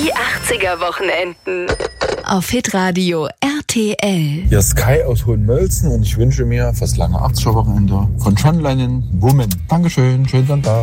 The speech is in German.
Die 80er Wochenenden. Auf Hitradio RTL. Hier ist Kai aus Hohenmölzen und ich wünsche mir fürs lange 80er Wochenende von John Lennon Woman. Dankeschön, schönen Sonntag.